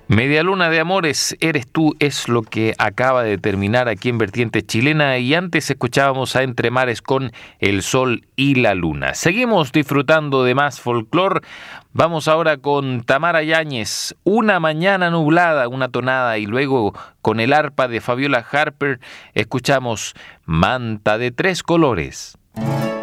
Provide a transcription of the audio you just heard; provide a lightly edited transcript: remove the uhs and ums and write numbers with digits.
Media luna de amores, eres tú, es lo que acaba de terminar aquí en Vertiente Chilena, y antes escuchábamos a Entre Mares con El Sol y la Luna. Seguimos disfrutando de más folclor. Vamos ahora con Tamara Yáñez, Una mañana nublada, una tonada, y luego con el arpa de Fabiola Harper escuchamos Manta de tres colores.